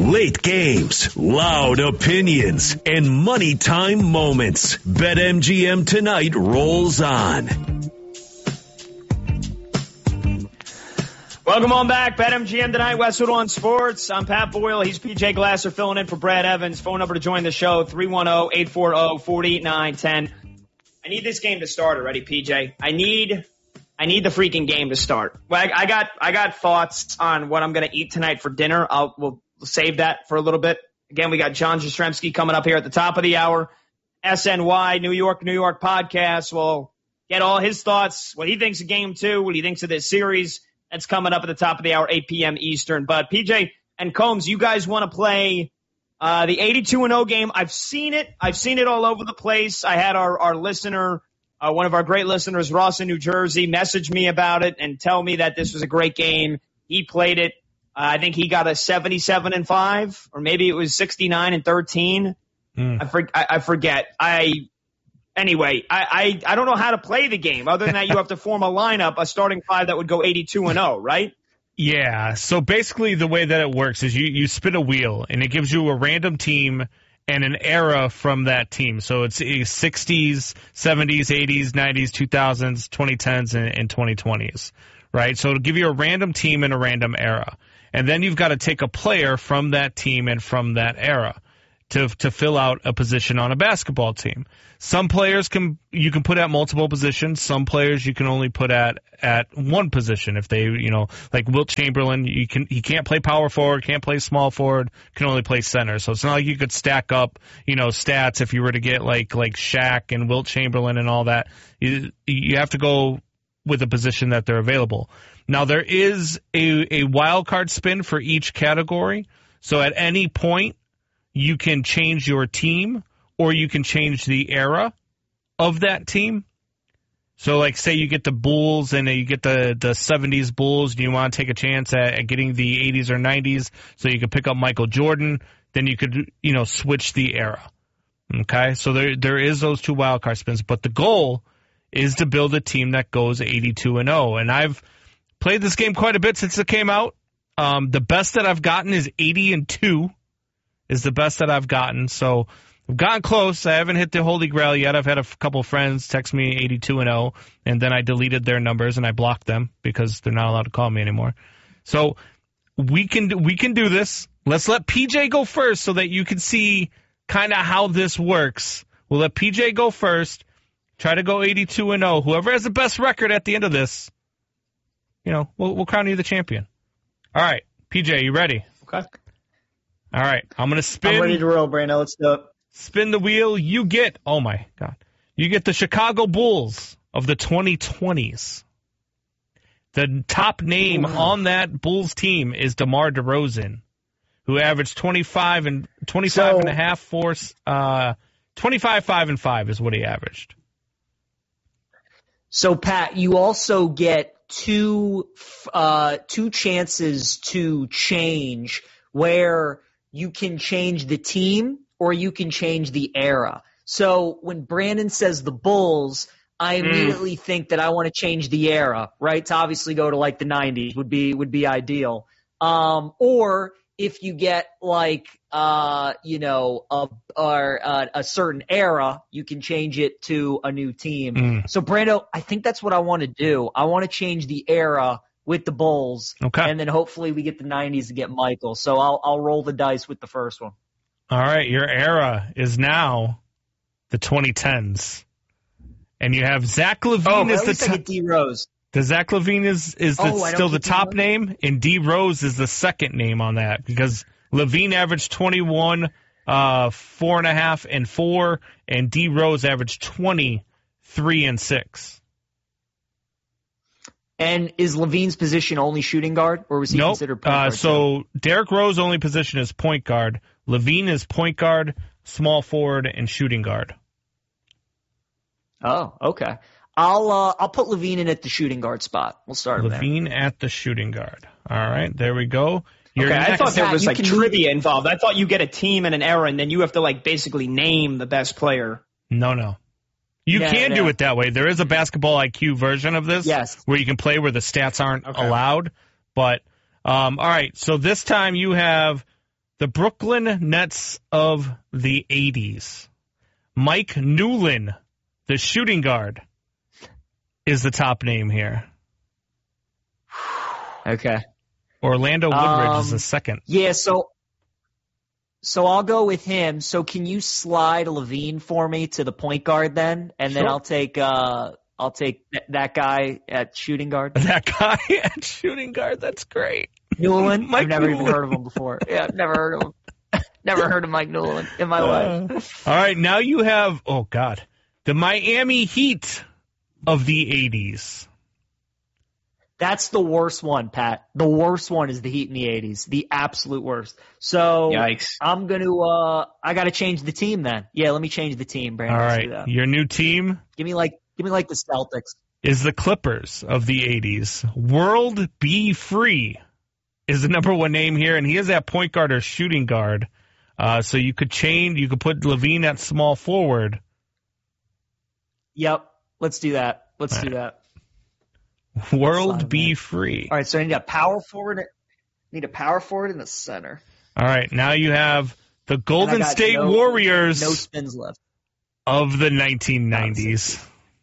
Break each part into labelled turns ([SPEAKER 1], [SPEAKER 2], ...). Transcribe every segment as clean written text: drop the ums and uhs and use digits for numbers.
[SPEAKER 1] Late games, loud opinions, and money time moments. BetMGM Tonight rolls on.
[SPEAKER 2] Welcome on back. BetMGM Tonight, Westwood on Sports. I'm Pat Boyle. He's PJ Glasser filling in for Brad Evans. Phone number to join the show, 310-840-4910. I need this game to start already, PJ. I need the freaking game to start. Well, I got thoughts on what I'm going to eat tonight for dinner. We'll save that for a little bit. Again, we got John Jastrzemski coming up here at the top of the hour. SNY, New York podcast. We'll get all his thoughts, what he thinks of Game 2, what he thinks of this series. That's coming up at the top of the hour, 8 p.m. Eastern. But PJ and Combs, you guys want to play the 82-0 game? I've seen it. I've seen it all over the place. I had our listener, one of our great listeners, Ross in New Jersey, message me about it and tell me that this was a great game. He played it. I think he got a 77-5, or maybe it was 69-13. I forget. Anyway, I don't know how to play the game. Other than that, you have to form a lineup, a starting five that would go 82-0, right?
[SPEAKER 3] Yeah. So basically, the way that it works is you spin a wheel, and it gives you a random team and an era from that team. So it's 60s, 70s, 80s, 90s, 2000s, 2010s, and 2020s, right? So it'll give you a random team and a random era. And then you've got to take a player from that team and from that era to fill out a position on a basketball team. Some players you can put at multiple positions. Some players you can only put at one position. If they, like Wilt Chamberlain, he can't play power forward, can't play small forward, can only play center. So it's not like you could stack up, stats if you were to get like Shaq and Wilt Chamberlain and all that. You have to go with a position that they're available. Now there is a wild card spin for each category. So at any point, you can change your team or you can change the era of that team. So, like, say you get the Bulls and you get the 70s Bulls and you want to take a chance at getting the 80s or 90s so you could pick up Michael Jordan, then you could, switch the era. Okay? So there is those two wildcard spins. But the goal is to build a team that goes 82-0. And I've played this game quite a bit since it came out. The best that I've gotten is 80-2. Is the best that I've gotten. So I've gotten close. I haven't hit the Holy Grail yet. I've had a couple friends text me 82-0, and then I deleted their numbers and I blocked them because they're not allowed to call me anymore. So we can do this. Let's let PJ go first so that you can see kind of how this works. We'll let PJ go first. Try to go 82-0. Whoever has the best record at the end of this, we'll crown you the champion. All right, PJ, you ready?
[SPEAKER 2] Okay.
[SPEAKER 3] All right, I'm going to spin.
[SPEAKER 2] I'm ready to roll, Brando. Let's do it.
[SPEAKER 3] Spin the wheel. You get the Chicago Bulls of the 2020s. The top name on that Bulls team is DeMar DeRozan, who averaged 25 and a half, 25, 5 and 5 is what he averaged.
[SPEAKER 4] So, Pat, you also get two chances to change where you can change the team or you can change the era. So when Brandon says the Bulls, I immediately think that I want to change the era, right? To obviously go to like the 90s would be ideal. Or if you get like a certain era, you can change it to a new team. So Brando, I think that's what I want to do. I want to change the era with the Bulls,
[SPEAKER 3] okay,
[SPEAKER 4] and then hopefully we get the 90s to get Michael. So I'll roll the dice with the first one.
[SPEAKER 3] All right, your era is now the 2010s, and you have Zach LaVine as the
[SPEAKER 4] D Rose.
[SPEAKER 3] The Zach LaVine is still the top name, and D Rose is the second name on that because LaVine averaged 21, 4.5 and 4, and D Rose averaged 20, 3 and 6.
[SPEAKER 4] And is LaVine's position only shooting guard, or was he considered point guard?
[SPEAKER 3] So Derrick Rose's only position is point guard. LaVine is point guard, small forward, and shooting guard.
[SPEAKER 4] Oh, okay. I'll put LaVine in at the shooting guard spot. We'll start with
[SPEAKER 3] LaVine at the shooting guard. All right, there we go.
[SPEAKER 2] I thought there was trivia involved. I thought you get a team and an era, and then you have to basically name the best player.
[SPEAKER 3] No. You can do it that way. There is a basketball IQ version of this where you can play where the stats aren't allowed. But, all right, so this time you have The Brooklyn Nets of the 80s. Mike Newlin, the shooting guard, is the top name here.
[SPEAKER 4] Okay.
[SPEAKER 3] Orlando Woodridge is the second.
[SPEAKER 4] Yeah, so I'll go with him. So can you slide Levine for me to the point guard then? And then
[SPEAKER 3] Sure.
[SPEAKER 4] I'll take that guy at shooting guard.
[SPEAKER 3] That guy at shooting guard, that's great.
[SPEAKER 4] Newland?
[SPEAKER 3] Mike
[SPEAKER 4] I've never even
[SPEAKER 3] Newland.
[SPEAKER 4] heard of him before. Yeah, I've never heard of him. Never heard of Mike Newland in my life.
[SPEAKER 3] All right, now you have, the Miami Heat of the 80s.
[SPEAKER 4] That's the worst one, Pat. The worst one is the Heat in the 80s. The absolute worst. So
[SPEAKER 2] Yikes.
[SPEAKER 4] I'm going to I got to change the team then. Yeah, let me change the team, Brandon.
[SPEAKER 3] All
[SPEAKER 4] Let's do
[SPEAKER 3] right,
[SPEAKER 4] that.
[SPEAKER 3] your new team
[SPEAKER 4] Give me like the Celtics.
[SPEAKER 3] is the Clippers of the 80s. World B. Free is the number one name here, and he is at point guard or shooting guard. So you could put Levine at small forward.
[SPEAKER 4] Yep. Let's do that. Let's do that.
[SPEAKER 3] World B. Free.
[SPEAKER 4] All right, so I need a power forward. Need a power forward in the center.
[SPEAKER 3] All right, now you have the Golden
[SPEAKER 4] And I got
[SPEAKER 3] State Warriors
[SPEAKER 4] No spins left.
[SPEAKER 3] of the 1990s.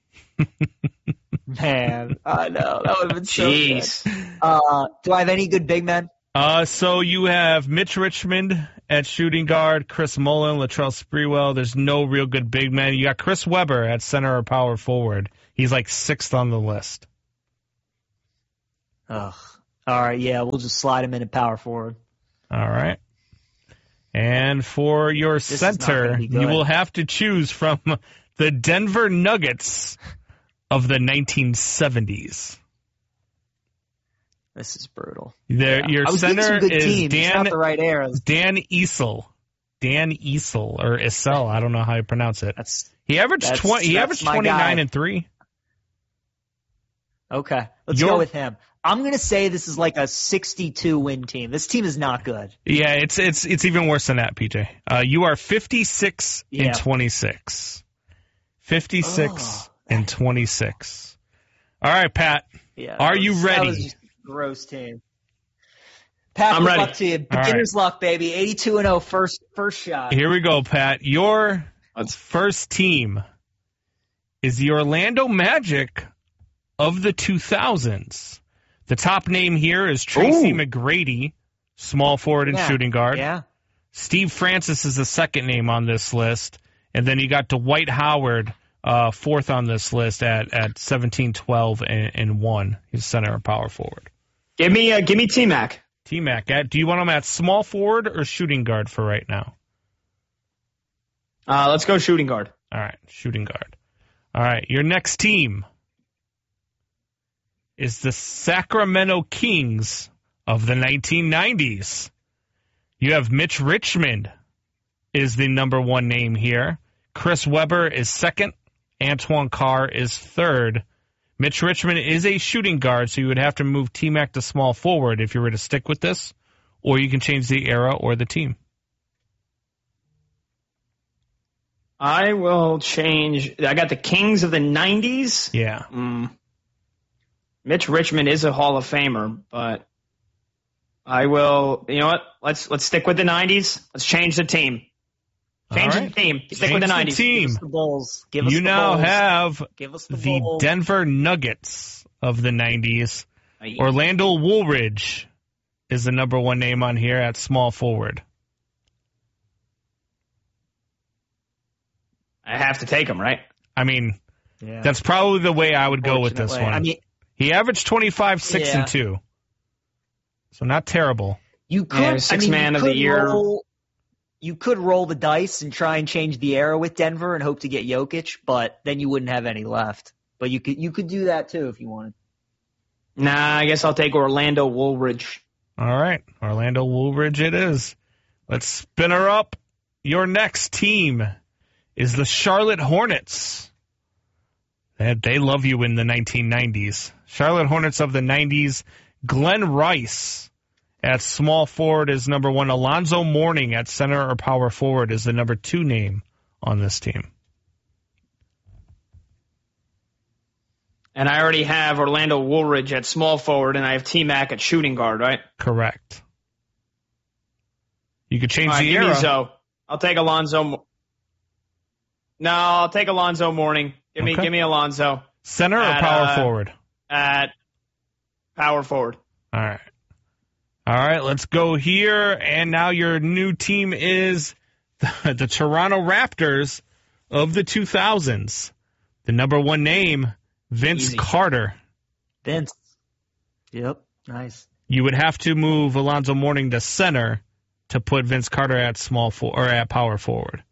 [SPEAKER 4] Man, I know. That would have been so
[SPEAKER 2] Jeez.
[SPEAKER 4] good. Do I have any good big men?
[SPEAKER 3] So you have Mitch Richmond at shooting guard, Chris Mullin, Latrell Sprewell. There's no real good big men. You got Chris Webber at center or power forward. He's like sixth on the list.
[SPEAKER 4] Ugh. All right, yeah, we'll just slide him in at power forward.
[SPEAKER 3] All right. And for your
[SPEAKER 4] is not
[SPEAKER 3] center,
[SPEAKER 4] gonna be good.
[SPEAKER 3] you will have to choose from the Denver Nuggets of the 1970s.
[SPEAKER 4] This is brutal.
[SPEAKER 3] Your
[SPEAKER 4] I was getting
[SPEAKER 3] center
[SPEAKER 4] some good
[SPEAKER 3] is
[SPEAKER 4] teams. It's not the right eras.
[SPEAKER 3] Dan Easel. Dan Easel or Isel, I don't know how you pronounce it. He averaged
[SPEAKER 4] that's
[SPEAKER 3] 20. He averaged
[SPEAKER 4] my
[SPEAKER 3] 29
[SPEAKER 4] guy.
[SPEAKER 3] and 3.
[SPEAKER 4] Okay, let's go with him. I'm going to say this is like a 62 win team. This team is not good.
[SPEAKER 3] Yeah, it's even worse than that, PJ. You are 56
[SPEAKER 4] Yeah.
[SPEAKER 3] and 26. 56 and 26. All right, Pat.
[SPEAKER 4] Yeah.
[SPEAKER 3] Are you
[SPEAKER 4] That
[SPEAKER 3] ready?
[SPEAKER 4] was just a gross team. Pat,
[SPEAKER 2] I'm
[SPEAKER 4] good
[SPEAKER 2] ready.
[SPEAKER 4] luck to you.
[SPEAKER 3] All
[SPEAKER 4] Beginner's luck, baby. 82-0 first shot.
[SPEAKER 3] Here we go, Pat. Your first team is the Orlando Magic of the 2000s. The top name here is Tracy McGrady, small forward and shooting guard.
[SPEAKER 4] Yeah.
[SPEAKER 3] Steve Francis is the second name on this list. And then you got Dwight Howard, fourth on this list at 17, 12, and 1. He's center or power forward.
[SPEAKER 2] Give me T-Mac.
[SPEAKER 3] T-Mac, do you want him at small forward or shooting guard for right now?
[SPEAKER 2] Let's go shooting guard.
[SPEAKER 3] All right, shooting guard. All right, your next team is the Sacramento Kings of the 1990s. You have Mitch Richmond is the number one name here. Chris Webber is second. Antoine Carr is third. Mitch Richmond is a shooting guard, so you would have to move T-Mac to small forward if you were to stick with this, or you can change the era or the team.
[SPEAKER 2] I will change. I got the Kings of the 90s.
[SPEAKER 3] Yeah.
[SPEAKER 2] Mitch Richmond is a Hall of Famer, but I will. You know what? Let's stick with the 90s. Let's change the team. Change the team. Stick with the 90s.
[SPEAKER 3] Team.
[SPEAKER 4] Give us the Bulls. Give us
[SPEAKER 3] You
[SPEAKER 4] the
[SPEAKER 3] now
[SPEAKER 4] Bulls.
[SPEAKER 3] have
[SPEAKER 4] Give us the
[SPEAKER 3] the
[SPEAKER 4] Bulls.
[SPEAKER 3] Denver Nuggets of the 90s. Orlando Woolridge is the number one name on here at small forward.
[SPEAKER 2] I have to take him, right?
[SPEAKER 3] I mean,
[SPEAKER 4] Yeah.
[SPEAKER 3] that's probably the way I would go with this
[SPEAKER 4] Fortunately.
[SPEAKER 3] one.
[SPEAKER 4] I mean,
[SPEAKER 3] He averaged 25, 6,
[SPEAKER 4] Yeah.
[SPEAKER 3] and 2. So not terrible.
[SPEAKER 4] you could.
[SPEAKER 2] Yeah, sixth man of the year.
[SPEAKER 4] You could roll the dice and try and change the era with Denver and hope to get Jokic, but then you wouldn't have any left. But you could do that too if you wanted.
[SPEAKER 2] Nah, I guess I'll take Orlando Woolridge.
[SPEAKER 3] All right. Orlando Woolridge it is. Let's spin her up. Your next team is the Charlotte Hornets. They love you in the 1990s. Charlotte Hornets of the 90s. Glenn Rice at small forward is number one. Alonzo Mourning at center or power forward is the number two name on this team.
[SPEAKER 2] And I already have Orlando Woolridge at small forward, and I have T-Mac at shooting guard, right?
[SPEAKER 3] Correct. You could change
[SPEAKER 2] All right,
[SPEAKER 3] the
[SPEAKER 2] give me
[SPEAKER 3] era.
[SPEAKER 2] Zoe. I'll take Alonzo. No, I'll take Alonzo Mourning. Give me Alonzo.
[SPEAKER 3] Center or power forward?
[SPEAKER 2] At power forward.
[SPEAKER 3] All right, let's go here. And now your new team is the Toronto Raptors of the 2000s. The number one name, Vince
[SPEAKER 2] Easy.
[SPEAKER 3] Carter.
[SPEAKER 4] Vince. Yep. Nice.
[SPEAKER 3] You would have to move Alonzo Mourning to center to put Vince Carter at at power forward.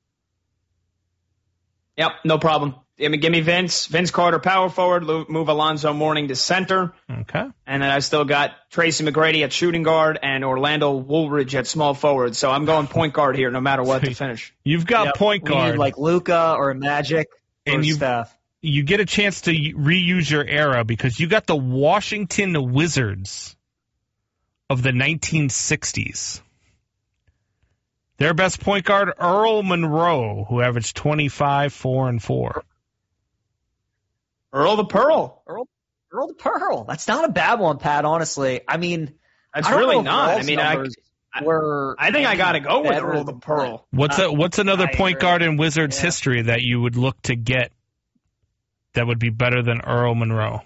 [SPEAKER 2] Yep, no problem. Give me Vince Carter, power forward, move Alonzo Mourning to center.
[SPEAKER 3] Okay.
[SPEAKER 2] And then I still got Tracy McGrady at shooting guard and Orlando Woolridge at small forward. So I'm going point guard here no matter what to finish.
[SPEAKER 3] You've got point
[SPEAKER 4] We
[SPEAKER 3] guard.
[SPEAKER 4] need like Luka or Magic or Steph.
[SPEAKER 3] You get a chance to reuse your era because you got the Washington Wizards of the 1960s. Their best point guard, Earl Monroe, who averaged 25, 4, and 4.
[SPEAKER 2] Earl the Pearl.
[SPEAKER 4] Earl the Pearl. That's not a bad one, Pat, honestly. I mean,
[SPEAKER 2] That's
[SPEAKER 4] I don't
[SPEAKER 2] really
[SPEAKER 4] know if
[SPEAKER 2] not.
[SPEAKER 4] Earl's
[SPEAKER 2] I mean,
[SPEAKER 4] numbers were
[SPEAKER 2] I think I got to go with
[SPEAKER 4] better
[SPEAKER 2] Earl the
[SPEAKER 4] than
[SPEAKER 2] Pearl.
[SPEAKER 3] What's another
[SPEAKER 4] I
[SPEAKER 3] point
[SPEAKER 4] agree.
[SPEAKER 3] guard in Wizards history that you would look to get that would be better than Earl Monroe?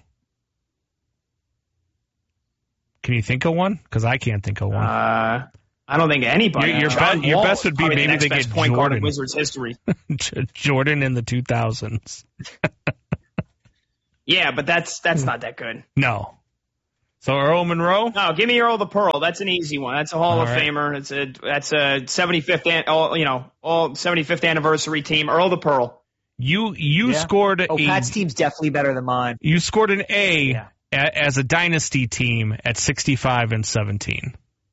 [SPEAKER 3] Can you think of one? Because I can't think of one.
[SPEAKER 2] I don't think anybody.
[SPEAKER 3] Your
[SPEAKER 2] John
[SPEAKER 3] best
[SPEAKER 2] Wall
[SPEAKER 3] would
[SPEAKER 2] is
[SPEAKER 3] be
[SPEAKER 2] probably the
[SPEAKER 3] maybe
[SPEAKER 2] next
[SPEAKER 3] they
[SPEAKER 2] best
[SPEAKER 3] get
[SPEAKER 2] point guard in
[SPEAKER 3] Jordan.
[SPEAKER 2] Wizards history.
[SPEAKER 3] Jordan in the 2000s.
[SPEAKER 2] Yeah, but that's not that good.
[SPEAKER 3] No. So Earl Monroe?
[SPEAKER 2] No, give me Earl the Pearl. That's an easy one. That's a Hall of
[SPEAKER 3] right.
[SPEAKER 2] Famer. That's a 75th all 75th anniversary team. Earl the Pearl.
[SPEAKER 3] You scored
[SPEAKER 4] Pat's team's definitely better than mine.
[SPEAKER 3] You scored an A as a dynasty team at 65 and 17.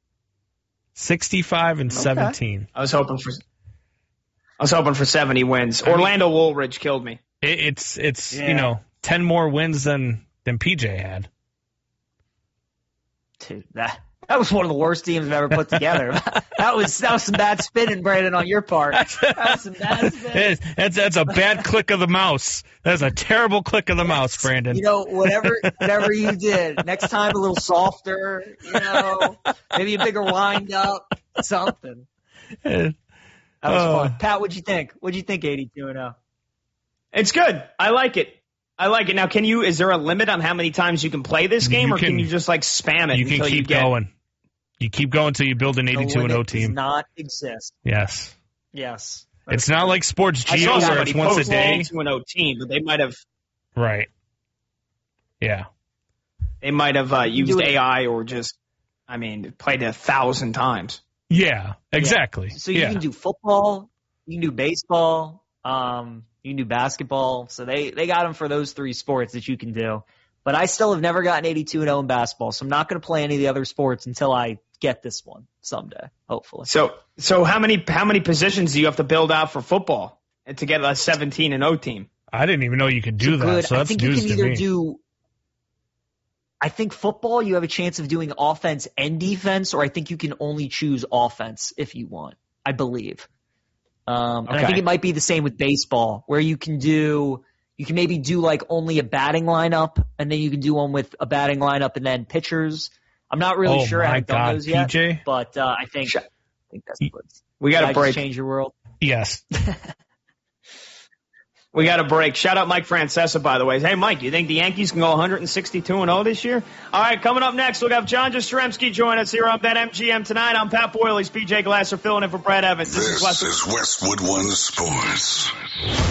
[SPEAKER 3] 65 and 17.
[SPEAKER 2] I was hoping for 70 wins. Orlando Woolridge killed me.
[SPEAKER 3] It's 10 more wins than PJ had.
[SPEAKER 4] Dude, that was one of the worst teams I've ever put together. that was some bad spinning, Brandon, on your part. That was some bad spinning.
[SPEAKER 3] That's a bad click of the mouse. That's a terrible click of the mouse, Brandon.
[SPEAKER 4] Whatever you did, next time a little softer, maybe a bigger wind up, something. That was fun. Pat, what'd you think? What'd you think 82-0?
[SPEAKER 2] It's good. I like it. Now, is there a limit on how many times you can play this game, or can you just like spam it
[SPEAKER 3] you can
[SPEAKER 2] until
[SPEAKER 3] keep
[SPEAKER 2] you get
[SPEAKER 3] going. You keep going until you build an 82-0 team.
[SPEAKER 4] Does not exist.
[SPEAKER 3] Yes.
[SPEAKER 4] Yes.
[SPEAKER 3] It's not like Sports
[SPEAKER 2] I
[SPEAKER 3] Geo
[SPEAKER 2] saw
[SPEAKER 3] where it's
[SPEAKER 2] somebody
[SPEAKER 3] once a
[SPEAKER 2] post
[SPEAKER 3] day.
[SPEAKER 2] 82-0 team, but they might have
[SPEAKER 3] Right. Yeah.
[SPEAKER 2] used AI or just, played it 1,000 times.
[SPEAKER 3] Yeah, exactly.
[SPEAKER 4] So you can do football, you can do baseball, you can do basketball. So they got them for those three sports that you can do. But I still have never gotten 82-0 in basketball, so I'm not going to play any of the other sports until I get this one someday, hopefully.
[SPEAKER 2] So how many positions do you have to build out for football to get a 17-0 team?
[SPEAKER 3] I didn't even know you could do that. So that's news to me.
[SPEAKER 4] I think football, you have a chance of doing offense and defense, or I think you can only choose offense if you want, I believe. And I think it might be the same with baseball, where you can maybe do like only a batting lineup, and then you can do one with a batting lineup and then pitchers. I'm not really sure. I haven't done those yet,
[SPEAKER 3] PJ?
[SPEAKER 4] but I think that's what
[SPEAKER 2] we got a break.
[SPEAKER 4] Change your world.
[SPEAKER 3] Yes.
[SPEAKER 2] We got a break. Shout out Mike Francesa, by the way. Hey, Mike, you think the Yankees can go 162-0 this year? All right, coming up next, we'll have John Jastrzemski join us here on BetMGM tonight. I'm Pat Boyle. He's PJ Glasser filling in for Brad Evans.
[SPEAKER 5] This is Westwood One Sports.